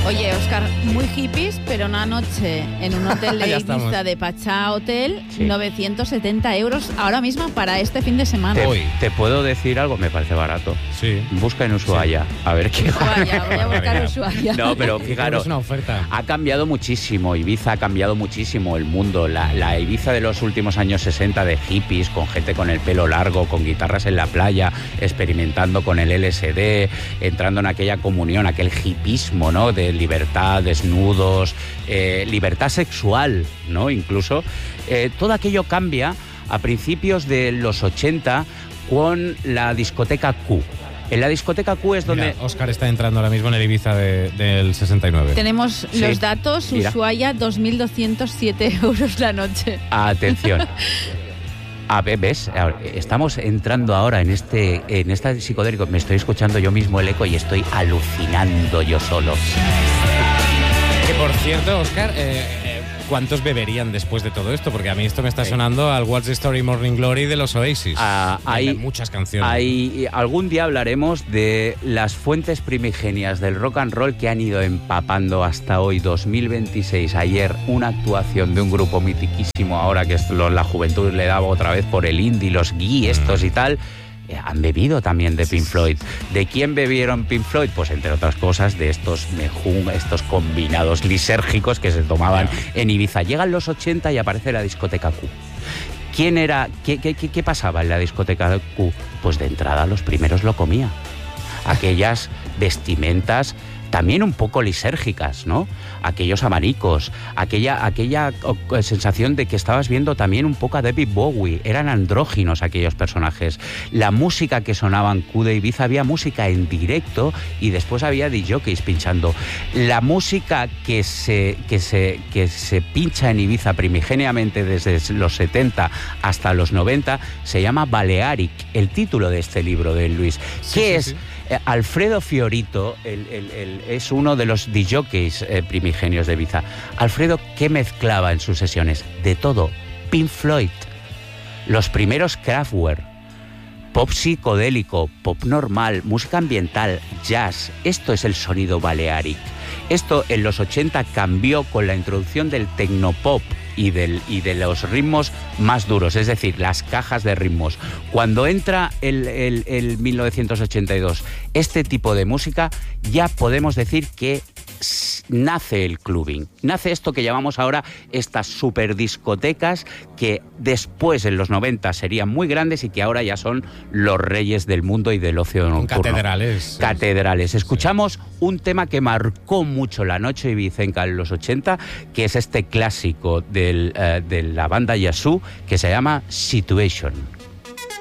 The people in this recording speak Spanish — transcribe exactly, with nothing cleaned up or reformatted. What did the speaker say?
Oye, Óscar, muy hippies, pero una noche en un hotel de Ya Ibiza estamos. de Pachá Hotel, Sí. novecientos setenta euros ahora mismo para este fin de semana. ¿Te, Uy. te puedo decir algo? Me parece barato. Sí. Busca en Ushuaia, a ver qué... Ushuaia, voy a buscar Mira. Ushuaia. No, pero Creo que fijaros, es una oferta. ha cambiado muchísimo, Ibiza ha cambiado muchísimo el mundo. La, la Ibiza de los últimos años sesenta de hippies, con gente con el pelo largo, con guitarras en la playa, experimentando con el L S D, entrando en aquella comunión, aquel hippismo, ¿no? De libertad, desnudos, eh, libertad sexual, ¿no? Incluso. Eh, todo aquello cambia a principios de los ochenta con la discoteca Q. En la discoteca Q es donde... Mira, Óscar está entrando ahora mismo en el Ibiza de- del sesenta y nueve. Tenemos Sí. los datos, Mira. Ushuaia, dos mil doscientos siete euros la noche. Atención. A ver, ¿ves? Ahora, estamos entrando ahora en este en este psicodélico. Me estoy escuchando yo mismo el eco y estoy alucinando yo solo. Que por cierto, Óscar, eh, eh, ¿cuántos beberían después de todo esto? Porque a mí esto me está Sí. sonando al What's the Story Morning Glory de los Oasis. Ah, hay- Hay muchas canciones. Hay, algún día hablaremos de las fuentes primigenias del rock and roll que han ido empapando hasta hoy, dos mil veintiséis. Ayer, una actuación de un grupo mitiquísimo, ahora que es lo- la juventud le daba otra vez por el indie, los gui estos y tal. eh, Han bebido también de Pink Floyd. ¿De quién bebieron Pink Floyd? Pues entre otras cosas de estos mejum, estos combinados lisérgicos que se tomaban en Ibiza. Llegan los ochenta y aparece la discoteca Q. ¿Quién era? ¿Qué, qué, qué, qué pasaba en la discoteca Q? Pues de entrada los primeros lo comía. Aquellas vestimentas también un poco lisérgicas, ¿no? Aquellos abanicos, aquella, aquella o- sensación de que estabas viendo también un poco a David Bowie. Eran andróginos aquellos personajes. La música que sonaba en Q de Ibiza, había música en directo y después había D Js pinchando. La música que se, que se, que se pincha en Ibiza primigeniamente desde los setenta hasta los noventa se llama Balearic, el título de este libro de Luis. Sí, ¿Qué sí, es? sí. Eh, Alfredo Fiorito el, el- el- es uno de los D Js eh, primigenios de Ibiza. Alfredo, ¿qué mezclaba en sus sesiones? De todo. Pink Floyd, los primeros Kraftwerk, pop psicodélico, pop normal, música ambiental, jazz. Esto es el sonido Balearic. Esto en los ochenta cambió con la introducción del tecnopop y, del, y de los ritmos más duros, es decir, las cajas de ritmos. Cuando entra el, el, el mil novecientos ochenta y dos este tipo de música, ya podemos decir que s- nace el clubbing. Nace esto que llamamos ahora estas superdiscotecas que después en los noventa serían muy grandes y que ahora ya son los reyes del mundo y del ocio Con nocturno. catedrales. Catedrales. Escuchamos un tema que marcó mucho la noche ibicenca en los ochenta, que es este clásico del, eh, de la banda Yazoo, que se llama Situation.